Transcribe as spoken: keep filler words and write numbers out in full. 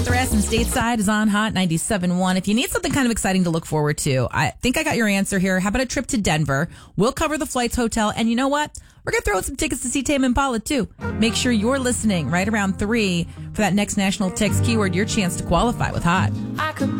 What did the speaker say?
Thress and Stateside is on Hot ninety-seven point one. If you need something kind of exciting to look forward to, I think I got your answer here. How about a trip to Denver? We'll cover the flights, hotel, and you know what? We're going to throw out some tickets to see Tame Impala, too. Make sure you're listening right around three for that next National Text keyword, your chance to qualify with Hot. I could